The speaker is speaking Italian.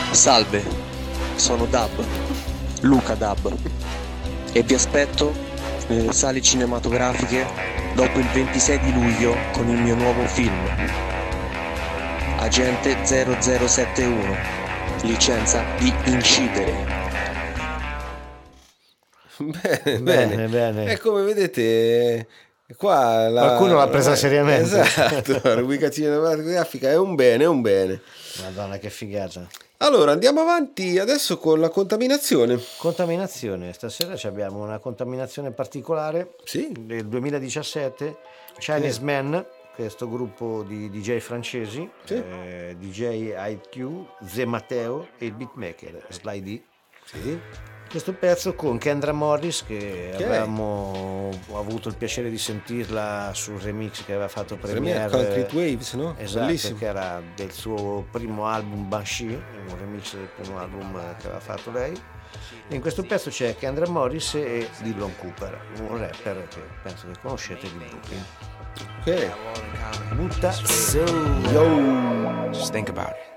Salve, sono Dab, Luca Dab, e vi aspetto nelle sale cinematografiche dopo il 26 di luglio con il mio nuovo film, Agente 0071, licenza di incidere. Bene. E come vedete, qua qualcuno l'ha presa seriamente. Esatto, la rubrica cinematografica è un bene. Madonna, che figata. Allora, andiamo avanti adesso con la contaminazione. Stasera abbiamo una contaminazione particolare. Sì. Del 2017, Chinese Man, questo gruppo di DJ francesi, sì. DJ IQ, Ze Matteo e il beatmaker Sly D. Sì. Questo pezzo con Kendra Morris che avevamo avuto il piacere di sentirla sul remix che aveva fatto Premiere Concrete Waves, no? Esatto, bellissimo. Che era del suo primo album Banshee, un remix del primo album che aveva fatto lei. E in questo pezzo c'è Kendra Morris e Dylan Cooper, un rapper che penso che conoscete di Brooklyn. Ok. Butta Yo. Just think about it.